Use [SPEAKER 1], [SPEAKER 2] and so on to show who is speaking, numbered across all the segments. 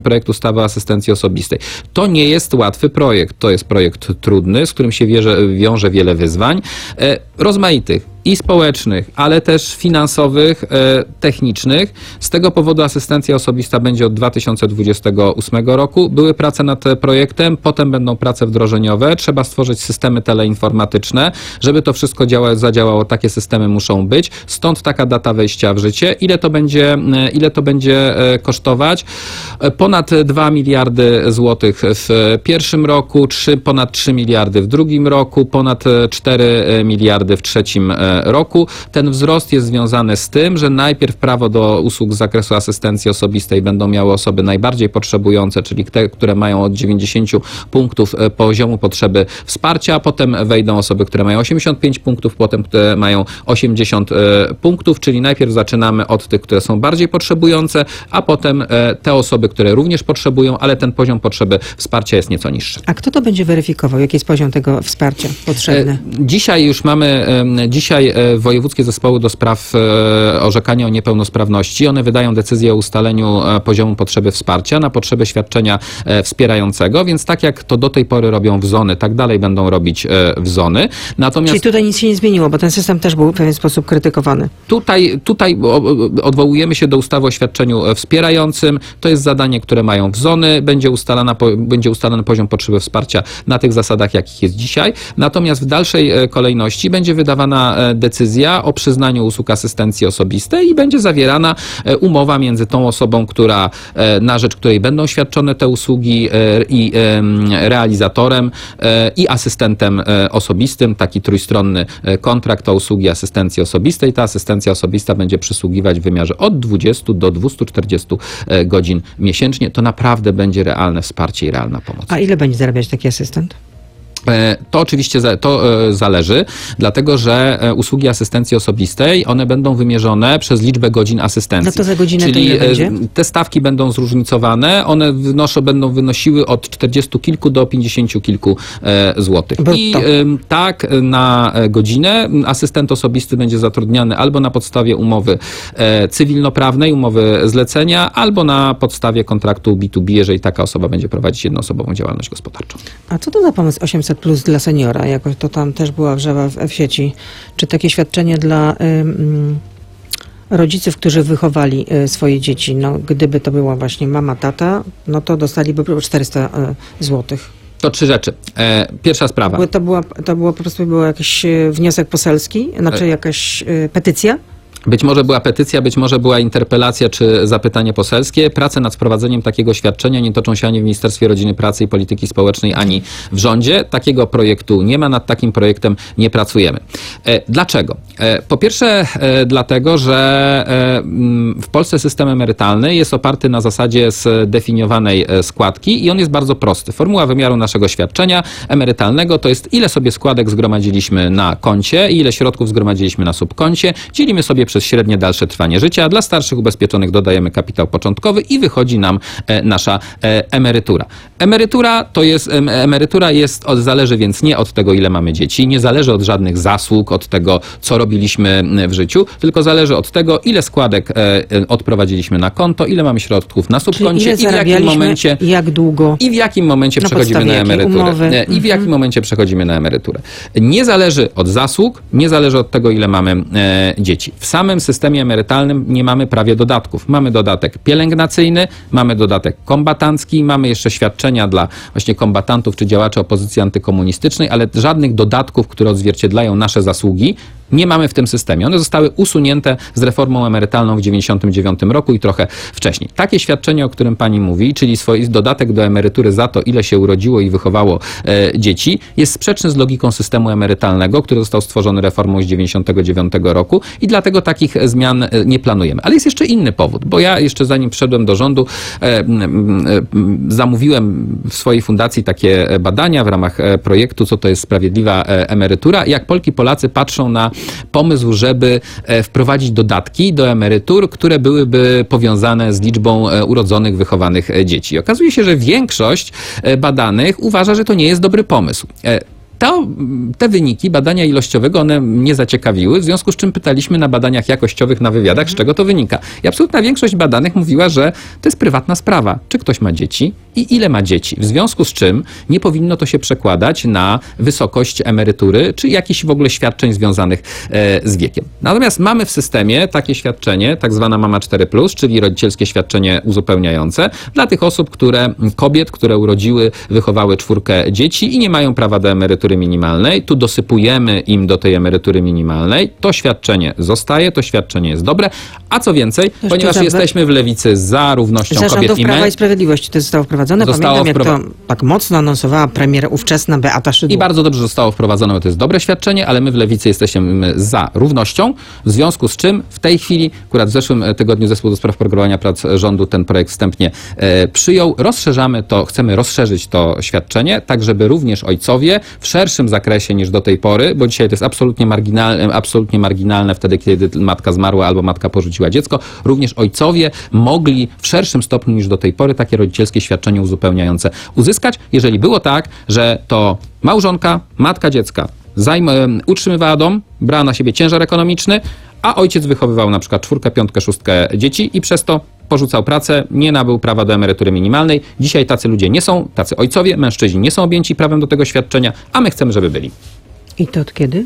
[SPEAKER 1] projekt ustawy o asystencji osobistej. To nie jest łatwy projekt. To jest projekt trudny, z którym się wiąże wiele wyzwań, rozmaitych i społecznych, ale też finansowych, technicznych. Z tego powodu asystencja osobista będzie od 2028 roku. Były prace nad projektem, potem będą prace wdrożeniowe. Trzeba stworzyć systemy teleinformatyczne. Żeby to wszystko zadziałało, takie systemy muszą być. Stąd taka data wejścia w życie. Ile to będzie kosztować? Ponad 2 miliardy złotych w pierwszym roku, ponad 3 miliardy w drugim roku, ponad 4 miliardy w trzecim roku. Ten wzrost jest związany z tym, że najpierw prawo do usług z zakresu asystencji osobistej będą miały osoby najbardziej potrzebujące, czyli te, które mają od 90 punktów poziomu potrzeby wsparcia, potem wejdą osoby, które mają 85 punktów, potem które mają 80 punktów, czyli najpierw zaczynamy od tych, które są bardziej potrzebujące, a potem te osoby, które również potrzebują, ale ten poziom potrzeby wsparcia jest nieco niższy.
[SPEAKER 2] A kto to będzie weryfikował? Jaki jest poziom tego wsparcia potrzebny?
[SPEAKER 1] Dzisiaj już mamy, wojewódzkie zespoły do spraw orzekania o niepełnosprawności, one wydają decyzję o ustaleniu poziomu potrzeby wsparcia na potrzeby świadczenia wspierającego, więc tak jak to do tej pory robią WZON-y, tak dalej będą robić WZON-y. Natomiast
[SPEAKER 2] czyli tutaj nic się nie zmieniło, bo ten system też był w pewien sposób krytykowany.
[SPEAKER 1] Tutaj odwołujemy się do ustawy o świadczeniu wspierającym. To jest zadanie, które mają WZON-y. Będzie ustalany poziom potrzeby wsparcia na tych zasadach, jakich jest dzisiaj. Natomiast w dalszej kolejności będzie wydawana decyzja o przyznaniu usług asystencji osobistej i będzie zawierana umowa między tą osobą, na rzecz której będą świadczone te usługi, i realizatorem, i asystentem osobistym. Taki trójstronny kontrakt o usługi asystencji osobistej. Ta asystencja osobista będzie przysługiwać w wymiarze od 20 do 240 godzin miesięcznie. To naprawdę będzie realne wsparcie i realna pomoc.
[SPEAKER 2] A ile będzie zarabiać taki asystent?
[SPEAKER 1] To oczywiście zależy, dlatego że usługi asystencji osobistej, one będą wymierzone przez liczbę godzin asystencji.
[SPEAKER 2] No to za godzinę
[SPEAKER 1] Czyli
[SPEAKER 2] to ile będzie?
[SPEAKER 1] Te stawki będą zróżnicowane, one będą wynosiły od 40 kilku do 50 kilku złotych. I tak na godzinę asystent osobisty będzie zatrudniany albo na podstawie umowy cywilnoprawnej, umowy zlecenia, albo na podstawie kontraktu B2B, jeżeli taka osoba będzie prowadzić jednoosobową działalność gospodarczą.
[SPEAKER 2] A co to za pomysł 800 plus dla seniora? Jakoś to tam też była wrzawa w sieci. Czy takie świadczenie dla rodziców, którzy wychowali swoje dzieci, no gdyby to była właśnie mama, tata, no to dostaliby 400 złotych.
[SPEAKER 1] To 3 rzeczy. Pierwsza sprawa.
[SPEAKER 2] To było po prostu jakiś wniosek poselski, znaczy jakaś petycja?
[SPEAKER 1] Być może była petycja, być może była interpelacja czy zapytanie poselskie. Prace nad wprowadzeniem takiego świadczenia nie toczą się ani w Ministerstwie Rodziny, Pracy i Polityki Społecznej, ani w rządzie. Takiego projektu nie ma, nad takim projektem nie pracujemy. Dlaczego? Po pierwsze dlatego, że w Polsce system emerytalny jest oparty na zasadzie zdefiniowanej składki i on jest bardzo prosty. Formuła wymiaru naszego świadczenia emerytalnego to jest, ile sobie składek zgromadziliśmy na koncie i ile środków zgromadziliśmy na subkoncie. Dzielimy sobie przez średnie dalsze trwanie życia. Dla starszych ubezpieczonych dodajemy kapitał początkowy i wychodzi nam nasza emerytura. Emerytura zależy więc nie od tego, ile mamy dzieci, nie zależy od żadnych zasług, od tego, co robiliśmy w życiu, tylko zależy od tego, ile składek odprowadziliśmy na konto, ile mamy środków na subkoncie i w jakim momencie,
[SPEAKER 2] jak długo,
[SPEAKER 1] i w jakim momencie przechodzimy na emeryturę. I w jakim momencie przechodzimy na emeryturę. Nie zależy od zasług, nie zależy od tego, ile mamy dzieci. W samym systemie emerytalnym nie mamy prawie dodatków. Mamy dodatek pielęgnacyjny, mamy dodatek kombatancki, mamy jeszcze świadczenia dla właśnie kombatantów czy działaczy opozycji antykomunistycznej, ale żadnych dodatków, które odzwierciedlają nasze zasługi, nie mamy w tym systemie. One zostały usunięte z reformą emerytalną w 1999 roku i trochę wcześniej. Takie świadczenie, o którym pani mówi, czyli dodatek do emerytury za to, ile się urodziło i wychowało dzieci, jest sprzeczny z logiką systemu emerytalnego, który został stworzony reformą z 1999 roku i dlatego takich zmian nie planujemy. Ale jest jeszcze inny powód, bo ja jeszcze zanim przyszedłem do rządu, zamówiłem w swojej fundacji takie badania w ramach projektu, co to jest sprawiedliwa emerytura, jak Polki, Polacy patrzą na pomysł, żeby wprowadzić dodatki do emerytur, które byłyby powiązane z liczbą urodzonych, wychowanych dzieci. Okazuje się, że większość badanych uważa, że to nie jest dobry pomysł. Te wyniki badania ilościowego, one mnie zaciekawiły, w związku z czym pytaliśmy na badaniach jakościowych, na wywiadach, z czego to wynika. I absolutna większość badanych mówiła, że to jest prywatna sprawa, czy ktoś ma dzieci i ile ma dzieci. W związku z czym nie powinno to się przekładać na wysokość emerytury, czy jakichś w ogóle świadczeń związanych z wiekiem. Natomiast mamy w systemie takie świadczenie, tak zwana Mama 4+, czyli rodzicielskie świadczenie uzupełniające dla tych osób, kobiet, które urodziły, wychowały 4 dzieci i nie mają prawa do emerytury minimalnej. Tu dosypujemy im do tej emerytury minimalnej. To świadczenie zostaje, to świadczenie jest dobre. A co więcej, ponieważ jesteśmy w Lewicy za równością kobiet i mężczyzn.
[SPEAKER 2] Prawa i Sprawiedliwości to zostało wprowadzone. Pamiętam, jak to tak mocno anonsowała premier ówczesna Beata Szydło.
[SPEAKER 1] I bardzo dobrze zostało wprowadzone, bo to jest dobre świadczenie, ale my w Lewicy jesteśmy za równością, w związku z czym w tej chwili, akurat w zeszłym tygodniu Zespół do Spraw Programowania Prac Rządu ten projekt wstępnie przyjął. Rozszerzamy to, chcemy rozszerzyć to świadczenie, tak żeby również ojcowie w szerszym zakresie niż do tej pory, bo dzisiaj to jest absolutnie marginalne wtedy, kiedy matka zmarła albo matka porzuciła dziecko, również ojcowie mogli w szerszym stopniu niż do tej pory takie rodzicielskie świadczenie uzupełniające uzyskać, jeżeli było tak, że to małżonka, matka dziecka utrzymywała dom, brała na siebie ciężar ekonomiczny, a ojciec wychowywał na przykład 4, 5, 6 dzieci i przez to porzucał pracę, nie nabył prawa do emerytury minimalnej. Dzisiaj tacy ludzie nie są, tacy ojcowie, mężczyźni nie są objęci prawem do tego świadczenia, a my chcemy, żeby byli.
[SPEAKER 2] I to od kiedy?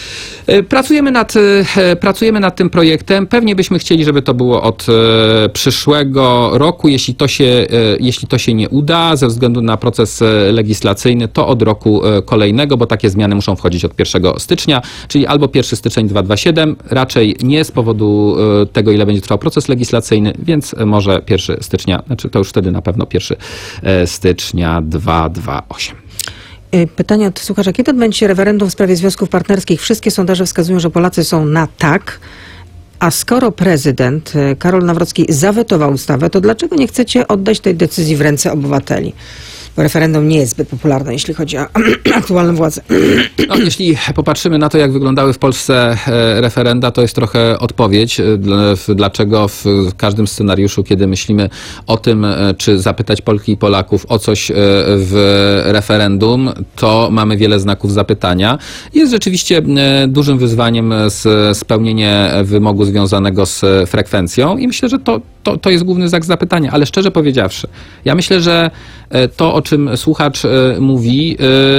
[SPEAKER 1] Pracujemy nad tym projektem. Pewnie byśmy chcieli, żeby to było od przyszłego roku. Jeśli to się nie uda ze względu na proces legislacyjny, to od roku kolejnego, bo takie zmiany muszą wchodzić od 1 stycznia, czyli albo 1 styczeń 2027, raczej nie z powodu tego, ile będzie trwał proces legislacyjny, więc może 1 stycznia, znaczy to już wtedy na pewno 1 stycznia 2028.
[SPEAKER 2] Pytanie od słuchacza. Kiedy odbędzie się referendum w sprawie związków partnerskich? Wszystkie sondaże wskazują, że Polacy są na tak. A skoro prezydent Karol Nawrocki zawetował ustawę, to dlaczego nie chcecie oddać tej decyzji w ręce obywateli? Bo referendum nie jest zbyt popularne, jeśli chodzi o aktualną władzę.
[SPEAKER 1] No, jeśli popatrzymy na to, jak wyglądały w Polsce referenda, to jest trochę odpowiedź, dlaczego w każdym scenariuszu, kiedy myślimy o tym, czy zapytać Polki i Polaków o coś w referendum, to mamy wiele znaków zapytania. Jest rzeczywiście dużym wyzwaniem spełnienie wymogu związanego z frekwencją i myślę, że to jest główny znak zapytania, ale szczerze powiedziawszy, ja myślę, że to, o czym słuchacz mówi,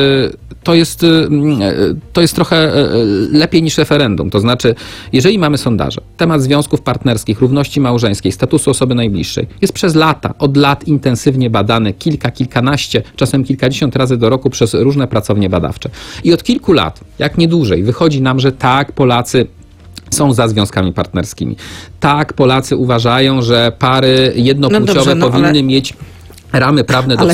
[SPEAKER 1] to jest trochę lepiej niż referendum. To znaczy, jeżeli mamy sondaże, temat związków partnerskich, równości małżeńskiej, statusu osoby najbliższej, jest przez lata, od lat intensywnie badany kilkanaście, czasem kilkadziesiąt razy do roku przez różne pracownie badawcze. I od kilku lat, jak nie dłużej, wychodzi nam, że tak, Polacy są za związkami partnerskimi. Tak, Polacy uważają, że pary jednopłciowe powinny mieć ramy prawne do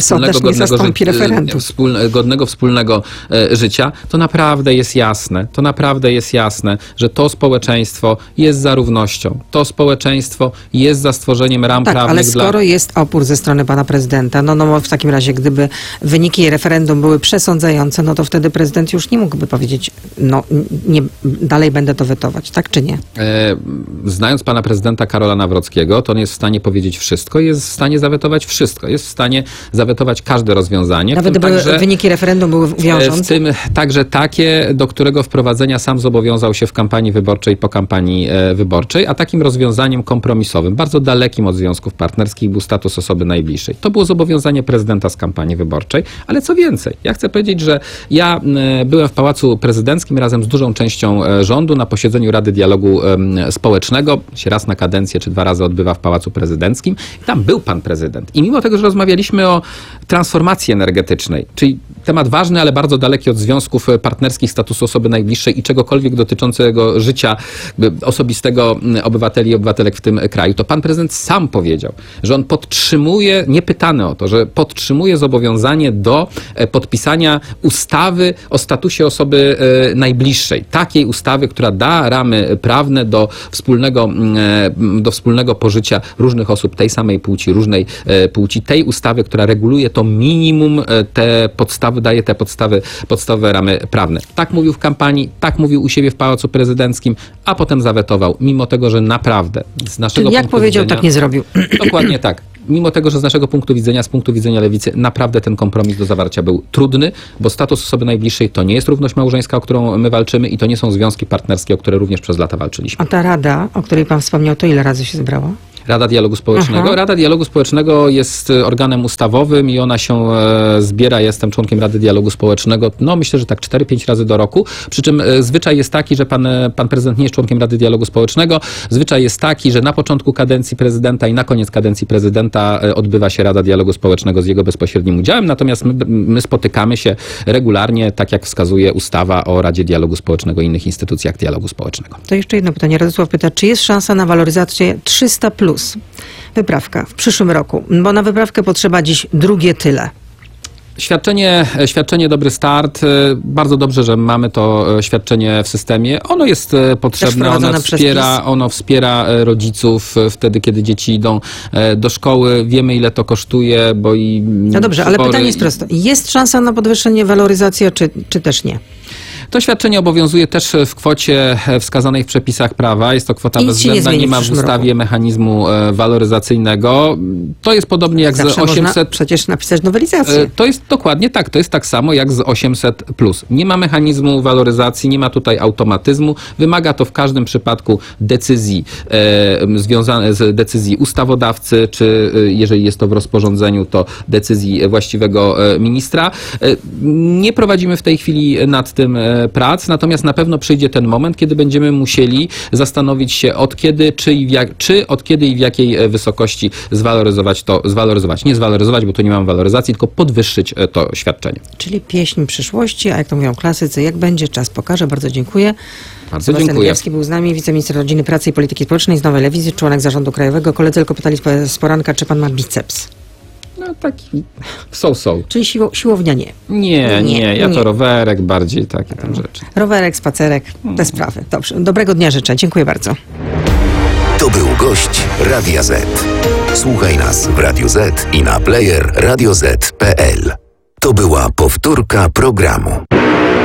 [SPEAKER 1] godnego wspólnego życia, to naprawdę jest jasne, że to społeczeństwo jest za równością. To społeczeństwo jest za stworzeniem ram prawnych.
[SPEAKER 2] Ale skoro jest opór ze strony pana prezydenta, no w takim razie, gdyby wyniki referendum były przesądzające, no to wtedy prezydent już nie mógłby powiedzieć, nie, dalej będę to wetować, tak czy nie?
[SPEAKER 1] Znając pana prezydenta Karola Nawrockiego, to on jest w stanie powiedzieć wszystko, jest w stanie zawetować wszystko, jest w stanie zawetować każde rozwiązanie.
[SPEAKER 2] Nawet gdyby wyniki referendum były wiążące?
[SPEAKER 1] W tym także takie, do którego wprowadzenia sam zobowiązał się w kampanii wyborczej, po kampanii wyborczej, a takim rozwiązaniem kompromisowym, bardzo dalekim od związków partnerskich był status osoby najbliższej. To było zobowiązanie prezydenta z kampanii wyborczej, ale co więcej, ja chcę powiedzieć, że ja byłem w Pałacu Prezydenckim razem z dużą częścią rządu na posiedzeniu Rady Dialogu Społecznego, się raz na kadencję czy 2 razy odbywa w Pałacu Prezydenckim i tam był pan prezydent. I mimo tego, że rozmawialiśmy o transformacji energetycznej, czyli temat ważny, ale bardzo daleki od związków partnerskich, statusu osoby najbliższej i czegokolwiek dotyczącego życia osobistego obywateli i obywatelek w tym kraju, to pan prezydent sam powiedział, że on podtrzymuje, niepytany o to, że podtrzymuje zobowiązanie do podpisania ustawy o statusie osoby najbliższej. Takiej ustawy, która da ramy prawne do wspólnego pożycia różnych osób tej samej płci, różnej płci. Tej ustawy, która reguluje to minimum, te podstawy, daje te podstawowe ramy prawne. Tak mówił w kampanii, tak mówił u siebie w Pałacu Prezydenckim, a potem zawetował, mimo tego, że naprawdę z naszego
[SPEAKER 2] Czyli jak
[SPEAKER 1] punktu
[SPEAKER 2] powiedział,
[SPEAKER 1] widzenia,
[SPEAKER 2] tak nie zrobił.
[SPEAKER 1] Dokładnie tak. mimo tego, że z naszego punktu widzenia, z punktu widzenia Lewicy, naprawdę ten kompromis do zawarcia był trudny, bo status osoby najbliższej to nie jest równość małżeńska, o którą my walczymy i to nie są związki partnerskie, o które również przez lata walczyliśmy.
[SPEAKER 2] A ta rada, o której pan wspomniał, to ile razy się zebrała?
[SPEAKER 1] Rada Dialogu Społecznego.
[SPEAKER 2] Aha.
[SPEAKER 1] Rada Dialogu Społecznego jest organem ustawowym i ona się zbiera. Jestem członkiem Rady Dialogu Społecznego, myślę, że tak 4-5 razy do roku. Przy czym zwyczaj jest taki, że pan prezydent nie jest członkiem Rady Dialogu Społecznego. Zwyczaj jest taki, że na początku kadencji prezydenta i na koniec kadencji prezydenta odbywa się Rada Dialogu Społecznego z jego bezpośrednim udziałem. Natomiast my spotykamy się regularnie, tak jak wskazuje ustawa o Radzie Dialogu Społecznego i innych instytucjach dialogu społecznego.
[SPEAKER 2] To jeszcze jedno pytanie. Radosław pyta, czy jest szansa na waloryzację 300+? Wyprawka w przyszłym roku, bo na wyprawkę potrzeba dziś drugie tyle.
[SPEAKER 1] Świadczenie Dobry Start. Bardzo dobrze, że mamy to świadczenie w systemie. Ono jest potrzebne, ono wspiera rodziców wtedy, kiedy dzieci idą do szkoły. Wiemy, ile to kosztuje, bo i...
[SPEAKER 2] No dobrze, ale pytanie jest proste. Jest szansa na podwyższenie waloryzacji, czy też nie?
[SPEAKER 1] To świadczenie obowiązuje też w kwocie wskazanej w przepisach prawa. Jest to kwota bezwzględna, nie ma w ustawie mechanizmu waloryzacyjnego. To jest podobnie jak
[SPEAKER 2] Zawsze
[SPEAKER 1] z 800...
[SPEAKER 2] można przecież napisać nowelizację.
[SPEAKER 1] To jest dokładnie tak. To jest tak samo jak z 800+. Nie ma mechanizmu waloryzacji, nie ma tutaj automatyzmu. Wymaga to w każdym przypadku decyzji związanej z decyzji ustawodawcy, czy jeżeli jest to w rozporządzeniu, to decyzji właściwego ministra. Nie prowadzimy w tej chwili nad tym prac, natomiast na pewno przyjdzie ten moment, kiedy będziemy musieli zastanowić się od kiedy, od kiedy i w jakiej wysokości zwaloryzować. Nie zwaloryzować, bo tu nie mamy waloryzacji, tylko podwyższyć to świadczenie.
[SPEAKER 2] Czyli pieśń przyszłości, a jak to mówią klasycy, jak będzie, czas pokaże. Bardzo dziękuję.
[SPEAKER 1] Bardzo
[SPEAKER 2] Sebastian
[SPEAKER 1] dziękuję.
[SPEAKER 2] Wielski był z nami, wiceminister rodziny, pracy i polityki społecznej z Nowej Lewicy, członek zarządu krajowego. Koledzy tylko pytali z poranka, czy pan ma biceps.
[SPEAKER 1] No taki so.
[SPEAKER 2] Czyli siłownia nie.
[SPEAKER 1] Nie. Ja to rowerek, bardziej takie tam rzeczy.
[SPEAKER 2] Rowerek, spacerek, te sprawy. Dobrze. Dobrego dnia życzę. Dziękuję bardzo.
[SPEAKER 3] To był gość Radia Z. Słuchaj nas w Radio Z i na player radioz.pl. To była powtórka programu.